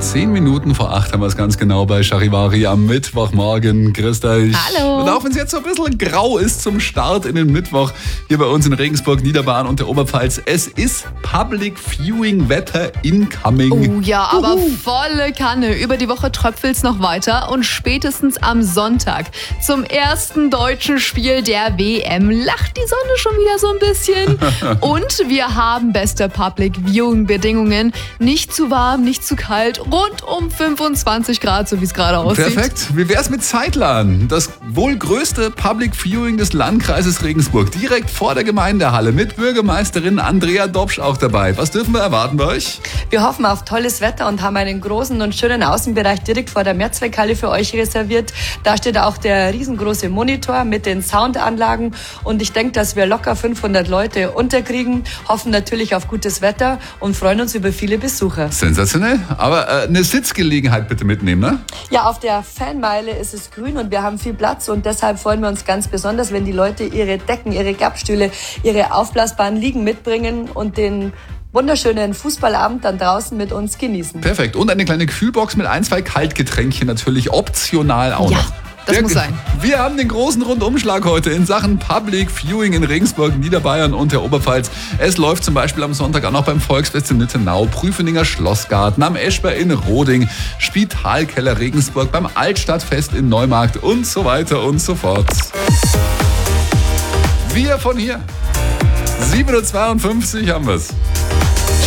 10 Minuten vor 8 haben wir es ganz genau bei Charivari am Mittwochmorgen. Grüß euch. Hallo. Und auch wenn es jetzt so ein bisschen grau ist zum Start in den Mittwoch, hier bei uns in Regensburg, Niederbayern und der Oberpfalz, es ist Public Viewing Wetter incoming. Oh ja, aber volle Kanne. Über die Woche tröpfelt's noch weiter und spätestens am Sonntag zum ersten deutschen Spiel der WM lacht die Sonne schon wieder so ein bisschen. Und wir haben beste Public Viewing Bedingungen. Nicht zu warm, nicht zu kalt, rund um 25 Grad, so wie es gerade aussieht. Perfekt. Wie wär's mit Zeitlan? Das wohl größte Public Viewing des Landkreises Regensburg. Direkt vor der Gemeindehalle mit Bürgermeisterin Andrea Dobsch auch dabei. Was dürfen wir erwarten bei euch? Wir hoffen auf tolles Wetter und haben einen großen und schönen Außenbereich direkt vor der Mehrzweckhalle für euch reserviert. Da steht auch der riesengroße Monitor mit den Soundanlagen und ich denke, dass wir locker 500 Leute unterkriegen, hoffen natürlich auf gutes Wetter und freuen uns über viele Besucher. Sensationell. Aber eine Sitzgelegenheit bitte mitnehmen, ne? Ja, auf der Fanmeile ist es grün und wir haben viel Platz und deshalb freuen wir uns ganz besonders, wenn die Leute ihre Decken, ihre Klappstühle, ihre aufblasbaren Liegen mitbringen und den wunderschönen Fußballabend dann draußen mit uns genießen. Perfekt. Und eine kleine Kühlbox mit 1, 2 Kaltgetränkchen natürlich optional auch Ja, noch. das muss sein. Wir haben den großen Rundumschlag heute in Sachen Public Viewing in Regensburg, Niederbayern und der Oberpfalz. Es läuft zum Beispiel am Sonntag auch noch beim Volksfest in Nittenau, Prüfeninger Schlossgarten, am Eschber in Roding, Spitalkeller Regensburg, beim Altstadtfest in Neumarkt und so weiter und so fort. Wir von hier. 7:52 Uhr haben wir's.